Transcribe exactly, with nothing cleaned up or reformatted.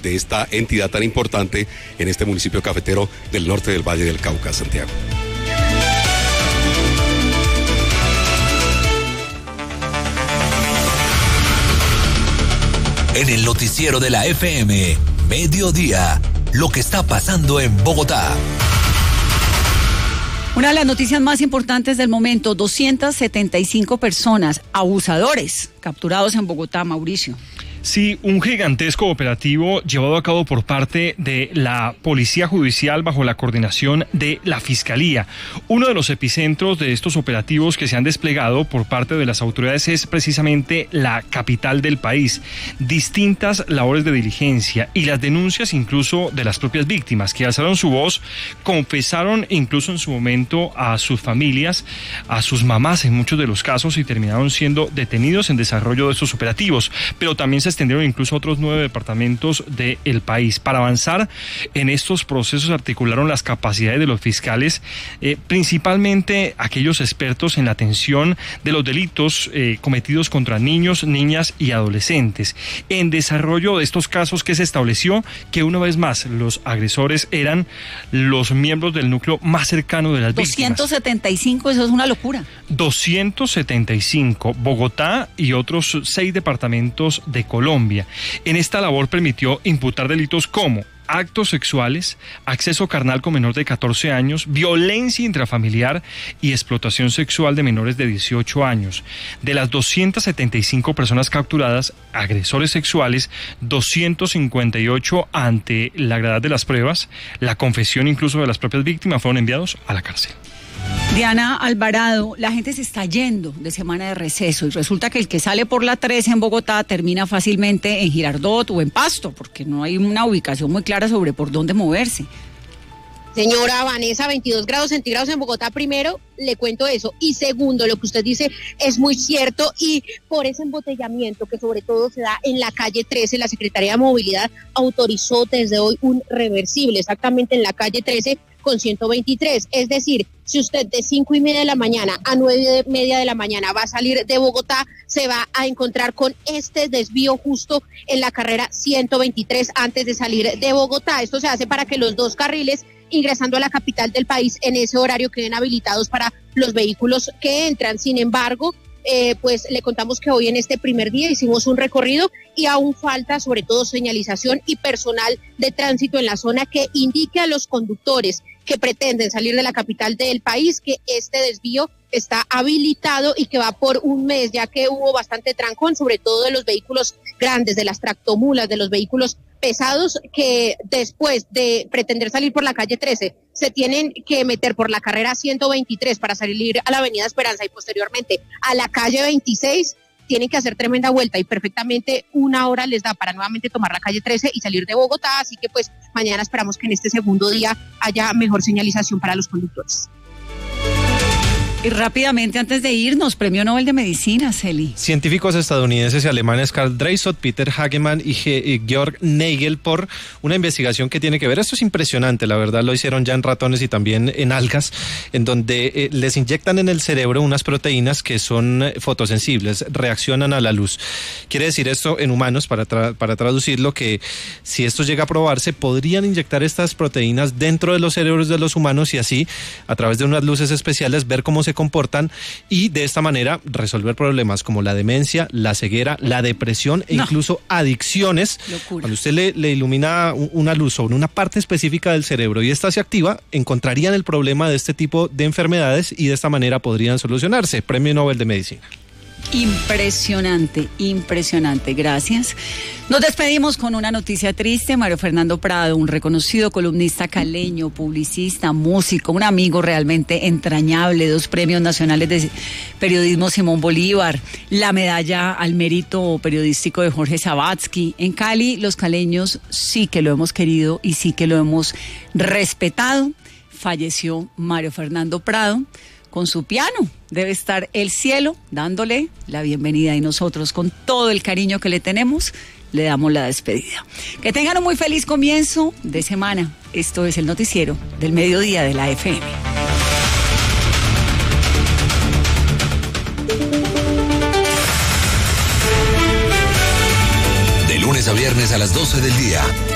de esta entidad tan importante en este municipio cafetero del norte del Valle del Cauca, Santiago. En el noticiero de la F M, Mediodía, lo que está pasando en Bogotá. Una de las noticias más importantes del momento, doscientas setenta y cinco personas, abusadores, capturados en Bogotá, Mauricio. Sí, un gigantesco operativo llevado a cabo por parte de la Policía Judicial bajo la coordinación de la Fiscalía. Uno de los epicentros de estos operativos que se han desplegado por parte de las autoridades es precisamente la capital del país. Distintas labores de diligencia y las denuncias incluso de las propias víctimas que alzaron su voz, confesaron incluso en su momento a sus familias, a sus mamás en muchos de los casos, y terminaron siendo detenidos en desarrollo de estos operativos. Pero también se extendieron incluso a otros nueve departamentos del país. Para avanzar en estos procesos articularon las capacidades de los fiscales, eh, principalmente aquellos expertos en la atención de los delitos eh, cometidos contra niños, niñas y adolescentes. En desarrollo de estos casos, que se estableció que una vez más los agresores eran los miembros del núcleo más cercano de las víctimas. doscientos setenta y cinco, eso es una locura. doscientos setenta y cinco, Bogotá y otros seis departamentos de Colombia. En esta labor permitió imputar delitos como actos sexuales, acceso carnal con menor de catorce años, violencia intrafamiliar y explotación sexual de menores de dieciocho años. De las doscientas setenta y cinco personas capturadas, agresores sexuales, doscientos cincuenta y ocho ante la gravedad de las pruebas, la confesión incluso de las propias víctimas, fueron enviados a la cárcel. Diana Alvarado, la gente se está yendo de semana de receso y resulta que el que sale por la trece en Bogotá termina fácilmente en Girardot o en Pasto, porque no hay una ubicación muy clara sobre por dónde moverse. Señora Vanessa, veintidós grados centígrados en Bogotá, primero, le cuento eso. Y segundo, lo que usted dice es muy cierto, y por ese embotellamiento que sobre todo se da en la calle trece, la Secretaría de Movilidad autorizó desde hoy un reversible, exactamente en la calle trece con ciento veintitrés. Es decir, si usted de cinco y media de la mañana a nueve y media de la mañana va a salir de Bogotá, se va a encontrar con este desvío justo en la carrera ciento veintitrés antes de salir de Bogotá. Esto se hace para que los dos carriles ingresando a la capital del país en ese horario queden habilitados para los vehículos que entran. Sin embargo, eh, pues le contamos que hoy en este primer día hicimos un recorrido y aún falta sobre todo señalización y personal de tránsito en la zona que indique a los conductores que pretenden salir de la capital del país que este desvío está habilitado y que va por un mes, ya que hubo bastante trancón, sobre todo de los vehículos grandes, de las tractomulas, de los vehículos pesados, que después de pretender salir por la calle trece se tienen que meter por la carrera ciento veintitrés para salir a la avenida Esperanza y posteriormente a la calle veintiséis. Tienen que hacer tremenda vuelta y perfectamente una hora les da para nuevamente tomar la calle trece y salir de Bogotá, así que pues mañana esperamos que en este segundo día haya mejor señalización para los conductores. Y rápidamente, antes de irnos, Premio Nobel de Medicina, Celi. Científicos estadounidenses y alemanes Carl Dreisot, Peter Hagemann y, Ge- y Georg Nagel por una investigación que tiene que ver, esto es impresionante, la verdad, lo hicieron ya en ratones y también en algas, en donde eh, les inyectan en el cerebro unas proteínas que son fotosensibles, reaccionan a la luz. Quiere decir esto en humanos, para, tra- para traducirlo, que si esto llega a probarse, podrían inyectar estas proteínas dentro de los cerebros de los humanos y así, a través de unas luces especiales, ver cómo se comportan y de esta manera resolver problemas como la demencia, la ceguera, la depresión e no. incluso adicciones. Locura. Cuando usted le, le ilumina una luz sobre una parte específica del cerebro y esta se activa, encontrarían el problema de este tipo de enfermedades y de esta manera podrían solucionarse. Premio Nobel de Medicina. Impresionante, impresionante, gracias. Nos despedimos con una noticia triste. Mario Fernando Prado, un reconocido columnista caleño, publicista, músico, un amigo realmente entrañable, dos premios nacionales de periodismo Simón Bolívar, la medalla al mérito periodístico de Jorge Sabatsky. En Cali, los caleños sí que lo hemos querido y sí que lo hemos respetado. Falleció Mario Fernando Prado. Con su piano debe estar el cielo dándole la bienvenida y nosotros con todo el cariño que le tenemos le damos la despedida. Que tengan un muy feliz comienzo de semana. Esto es el noticiero del mediodía de la F M. De lunes a viernes a las doce del día.